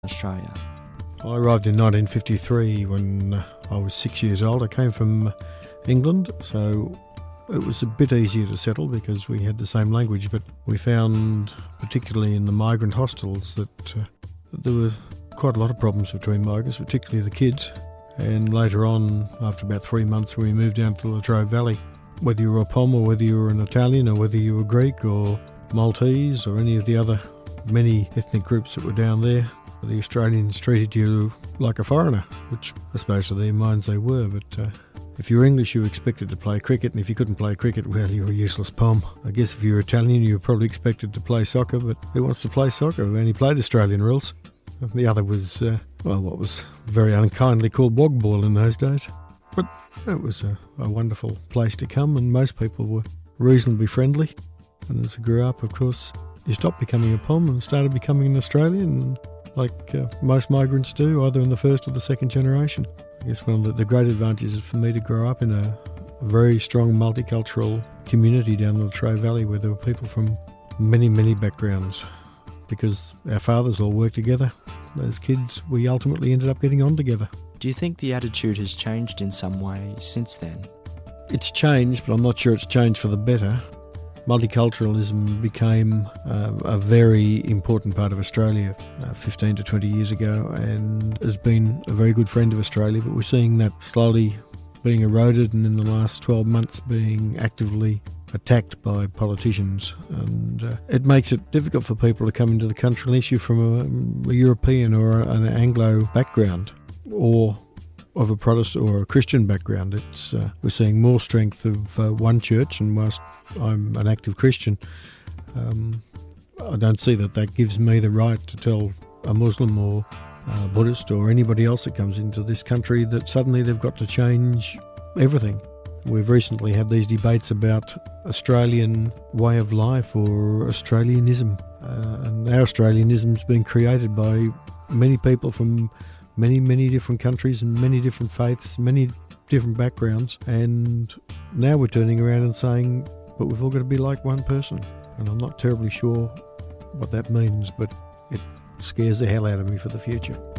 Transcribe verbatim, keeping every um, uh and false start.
Australia? I arrived in nineteen fifty-three when uh, I was six years old. I came from England, so it was a bit easier to settle because we had the same language, but we found, particularly in the migrant hostels, that, uh, that there were quite a lot of problems between migrants, particularly the kids. And later on, after about three months, we moved down to the Latrobe Valley. Whether you were a Pom or whether you were an Italian or whether you were Greek or Maltese or any of the other many ethnic groups that were down there, the Australians treated you like a foreigner, which I suppose to their minds they were, but uh, if you were English you were expected to play cricket, and if you couldn't play cricket, well, you were a useless Pom. I guess if you were Italian you were probably expected to play soccer, but who wants to play soccer? We only played Australian rules. The other was, uh, well, what was very unkindly called bog ball in those days. But it was a, a wonderful place to come, and most people were reasonably friendly. And as I grew up, of course, you stopped becoming a Pom and started becoming an Australian, like uh, most migrants do, either in the first or the second generation. I guess one of the, the great advantages for me to grow up in a, a very strong multicultural community down the Latrobe Valley where there were people from many, many backgrounds. Because our fathers all worked together. As kids, we ultimately ended up getting on together. Do you think the attitude has changed in some way since then? It's changed, but I'm not sure it's changed for the better. Multiculturalism became uh, a very important part of Australia uh, fifteen to twenty years ago and has been a very good friend of Australia, but we're seeing that slowly being eroded and in the last twelve months being actively attacked by politicians, and uh, it makes it difficult for people to come into the country unless you're from a, a European or an Anglo background or of a Protestant or a Christian background. It's uh, we're seeing more strength of uh, one church, and whilst I'm an active Christian, um, I don't see that that gives me the right to tell a Muslim or a Buddhist or anybody else that comes into this country that suddenly they've got to change everything. We've recently had these debates about Australian way of life or Australianism. Uh, and our Australianism's been created by many people from many, many different countries and many different faiths, many different backgrounds. And now we're turning around and saying, but we've all got to be like one person. And I'm not terribly sure what that means, but it scares the hell out of me for the future.